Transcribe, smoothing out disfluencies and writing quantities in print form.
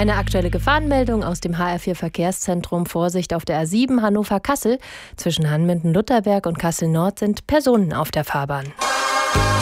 Eine aktuelle Gefahrenmeldung aus dem HR4 Verkehrszentrum. Vorsicht auf der A7 Hannover-Kassel. Zwischen Hanmünden-Lutherberg und Kassel-Nord sind Personen auf der Fahrbahn.